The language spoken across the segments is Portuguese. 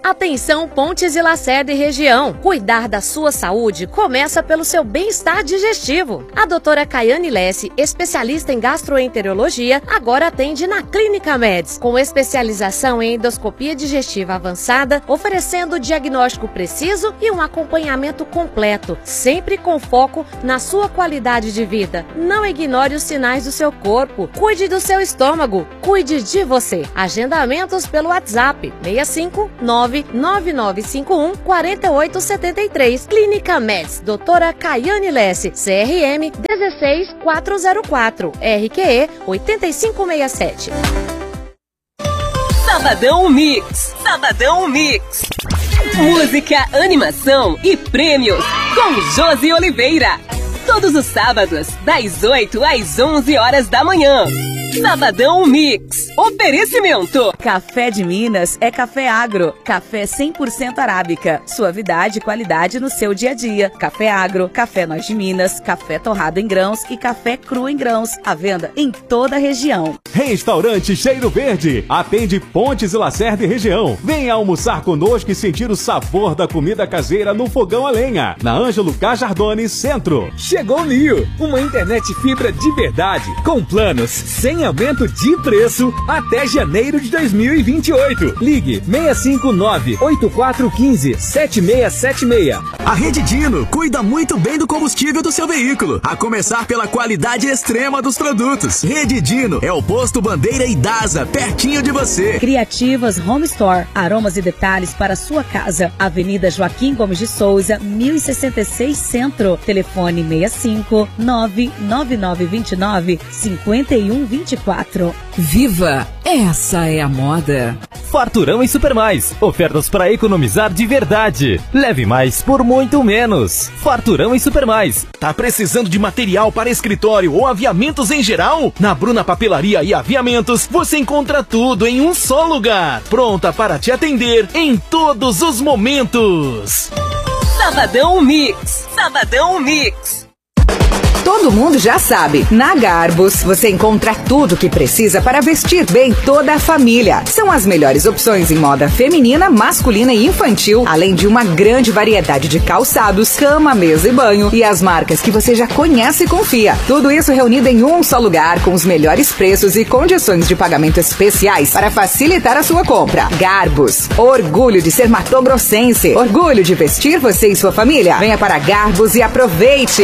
Atenção Pontes e Lacerda e região. Cuidar da sua saúde começa pelo seu bem-estar digestivo. A doutora Caiane Lesse, especialista em gastroenterologia, agora atende na Clínica Meds, com especialização em endoscopia digestiva avançada, oferecendo diagnóstico preciso e um acompanhamento completo, sempre com foco na sua qualidade de vida. Não ignore os sinais do seu corpo. Cuide do seu estômago. Cuide de você. Agendamentos pelo WhatsApp 659-9951-4873. Clínica Meds, doutora Caiane Lesse, CRM 16404, RQE 8567. Sabadão Mix. Sabadão Mix. Música, animação e prêmios com Josi Oliveira. Todos os sábados, das 8 às 11 horas da manhã. Sabadão Mix. Oferecimento. Café de Minas é café agro. Café 100% arábica. Suavidade e qualidade no seu dia a dia. Café agro, café Nós de Minas, café torrado em grãos e café cru em grãos. À venda em toda a região. Restaurante Cheiro Verde. Atende Pontes e Lacerda e região. Venha almoçar conosco e sentir o sabor da comida caseira no fogão a lenha. Na Ângelo Cajardone, Centro. Chegou o Nio, uma internet fibra de verdade, com planos sem aumento de preço até janeiro de 2028. Ligue 659-8415-7676. A Rede Dino cuida muito bem do combustível do seu veículo, a começar pela qualidade extrema dos produtos. Rede Dino é o posto Bandeira e Dasa, pertinho de você. Criativas Home Store, aromas e detalhes para sua casa. Avenida Joaquim Gomes de Souza, 1066 Centro. Telefone 65-99929-5124. Viva! Essa é a moda. Farturão e Supermais. Ofertas para economizar de verdade. Leve mais por muito menos. Farturão e Supermais. Tá precisando de material para escritório ou aviamentos em geral? Na Bruna Papelaria e Aviamentos você encontra tudo em um só lugar. Pronta para te atender em todos os momentos. Sabadão Mix. Sabadão Mix. Todo mundo já sabe, na Garbus você encontra tudo o que precisa para vestir bem toda a família. São as melhores opções em moda feminina, masculina e infantil, além de uma grande variedade de calçados, cama, mesa e banho e as marcas que você já conhece e confia. Tudo isso reunido em um só lugar, com os melhores preços e condições de pagamento especiais para facilitar a sua compra. Garbus, orgulho de ser matogrossense, orgulho de vestir você e sua família. Venha para Garbus e aproveite!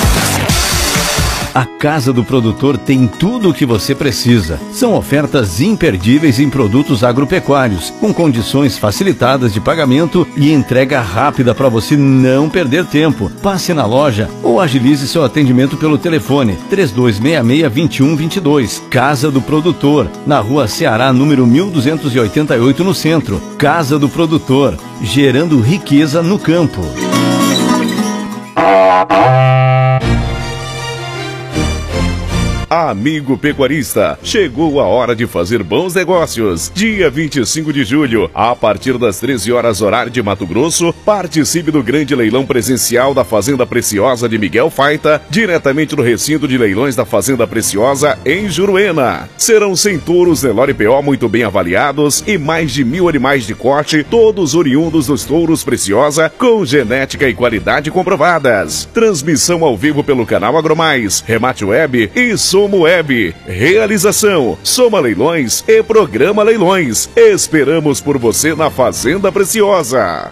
A Casa do Produtor tem tudo o que você precisa. São ofertas imperdíveis em produtos agropecuários, com condições facilitadas de pagamento e entrega rápida para você não perder tempo. Passe na loja ou agilize seu atendimento pelo telefone 3266-2122. Casa do Produtor, na Rua Ceará, número 1288, no centro. Casa do Produtor, gerando riqueza no campo. Amigo pecuarista, chegou a hora de fazer bons negócios. Dia 25 de julho, a partir das 13 horas horário de Mato Grosso, participe do grande leilão presencial da Fazenda Preciosa de Miguel Faita, diretamente no recinto de leilões da Fazenda Preciosa, em Juruena. Serão 100 touros Nelore PO muito bem avaliados e mais de 1000 animais de corte, todos oriundos dos touros Preciosa, com genética e qualidade comprovadas. Transmissão ao vivo pelo canal Agromais, Remate Web e Somo Web. Realização: Soma Leilões e Programa Leilões. Esperamos por você na Fazenda Preciosa.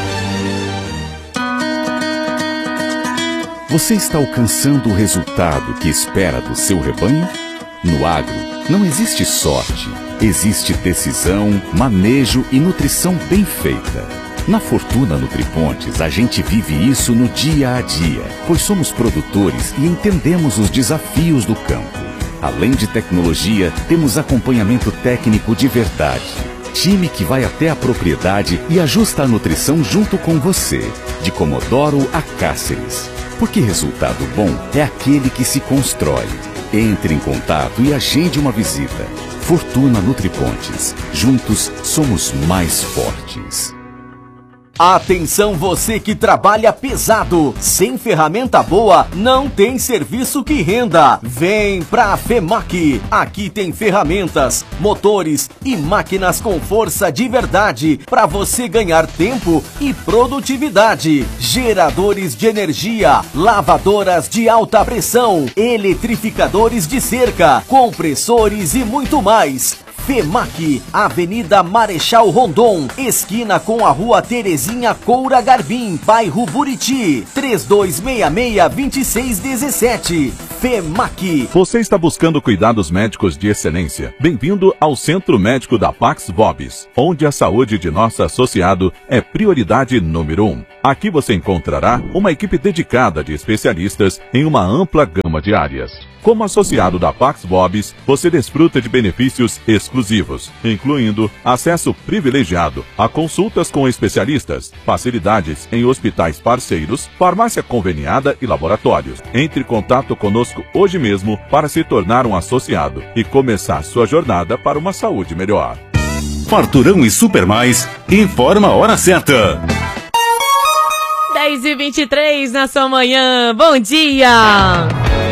Você está alcançando o resultado que espera do seu rebanho? No agro, não existe sorte. Existe decisão, manejo e nutrição bem feita. Na Fortuna Nutripontes, a gente vive isso no dia a dia, pois somos produtores e entendemos os desafios do campo. Além de tecnologia, temos acompanhamento técnico de verdade. Time que vai até a propriedade e ajusta a nutrição junto com você, de Comodoro a Cáceres. Porque resultado bom é aquele que se constrói. Entre em contato e agende uma visita. Fortuna Nutripontes. Juntos somos mais fortes. Atenção você que trabalha pesado, sem ferramenta boa, não tem serviço que renda. Vem pra FEMAC, aqui tem ferramentas, motores e máquinas com força de verdade, para você ganhar tempo e produtividade. Geradores de energia, lavadoras de alta pressão, eletrificadores de cerca, compressores e muito mais. FEMAC, Avenida Marechal Rondon, esquina com a Rua Terezinha Coura Garbim, bairro Buriti, 3266-2617. FEMAC. Você está buscando cuidados médicos de excelência? Bem-vindo ao Centro Médico da Pax Bob's, onde a saúde de nosso associado é prioridade número 1. Aqui você encontrará uma equipe dedicada de especialistas em uma ampla gama de áreas. Como associado da Pax Bob's, você desfruta de benefícios exclusivos, incluindo acesso privilegiado a consultas com especialistas, facilidades em hospitais parceiros, farmácia conveniada e laboratórios. Entre em contato conosco hoje mesmo para se tornar um associado e começar sua jornada para uma saúde melhor. Farturão e Super Mais informa a hora certa. 10h23 na sua manhã. Bom dia!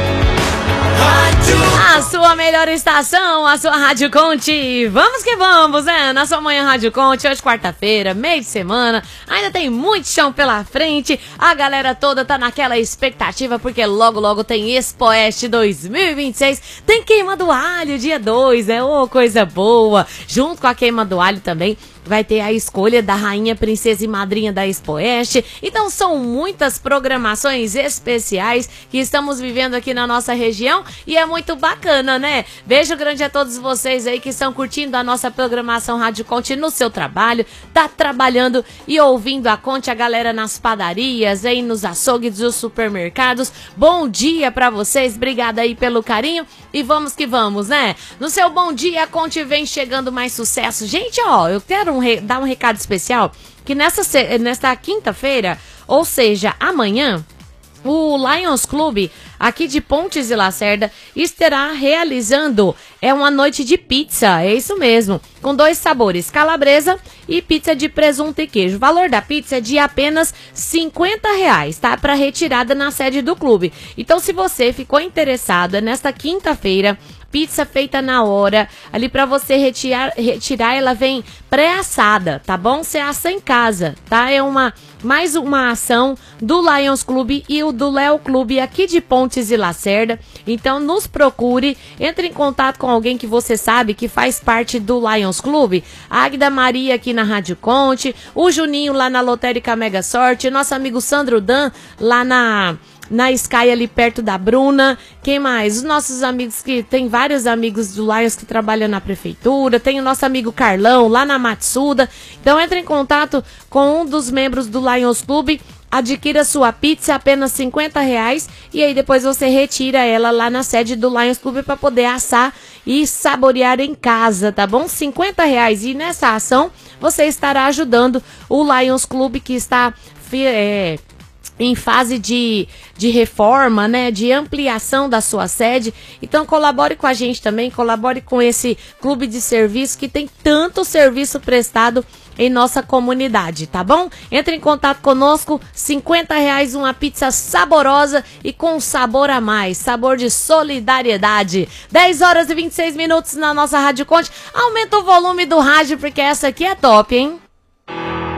A sua melhor estação, a sua Rádio Conte. Vamos que vamos, né? Na sua manhã Rádio Conte, hoje quarta-feira, meio de semana. Ainda tem muito chão pela frente. A galera toda tá naquela expectativa, porque logo, logo tem Expoeste 2026. Tem queima do alho, dia 2, né? Ô, coisa boa. Junto com a queima do alho também vai ter a escolha da rainha, princesa e madrinha da Expoeste. Então são muitas programações especiais que estamos vivendo aqui na nossa região e é muito bacana, né? Beijo grande a todos vocês aí que estão curtindo a nossa programação Rádio Conte no seu trabalho, tá trabalhando e ouvindo a Conte, a galera nas padarias, aí nos açougues dos supermercados. Bom dia pra vocês, obrigada aí pelo carinho e vamos que vamos, né? No seu bom dia, a Conte vem chegando mais sucesso. Gente, ó, eu quero dar um recado especial, que nesta quinta-feira, ou seja, amanhã, o Lions Clube, aqui de Pontes e Lacerda, estará realizando uma noite de pizza, é isso mesmo, com 2 sabores, calabresa e pizza de presunto e queijo. O valor da pizza é de apenas R$50, tá? Para retirada na sede do clube. Então, se você ficou interessado, nesta quinta-feira, pizza feita na hora, ali para você retirar, ela vem pré-assada, tá bom? Você assa em casa, tá? É mais uma ação do Lions Clube e o do Léo Clube aqui de Pontes e Lacerda. Então nos procure, entre em contato com alguém que você sabe que faz parte do Lions Clube. A Águida Maria aqui na Rádio Conte, o Juninho lá na Lotérica Mega Sorte, nosso amigo Sandro Dan lá na Sky ali perto da Bruna. Quem mais? Os nossos amigos, que tem vários amigos do Lions que trabalham na prefeitura. Tem o nosso amigo Carlão lá na Matsuda. Então entre em contato com um dos membros do Lions Clube, adquira sua pizza apenas R$50 e aí depois você retira ela lá na sede do Lions Clube para poder assar e saborear em casa, tá bom? R$50 e nessa ação você estará ajudando o Lions Clube, que está em fase de reforma, né, de ampliação da sua sede. Então colabore com a gente também, colabore com esse clube de serviço que tem tanto serviço prestado em nossa comunidade, tá bom? Entre em contato conosco, R$50 uma pizza saborosa e com sabor a mais, sabor de solidariedade. 10h26 na nossa Rádio Conte. Aumenta o volume do rádio porque essa aqui é top, hein?